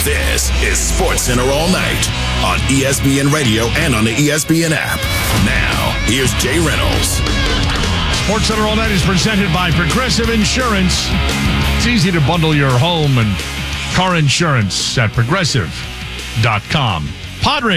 This is SportsCenter All Night on ESPN Radio and on the ESPN app. Now, here's Jay Reynolds. SportsCenter All Night is presented by Progressive Insurance. It's easy to bundle your home and car insurance at Progressive.com. Padres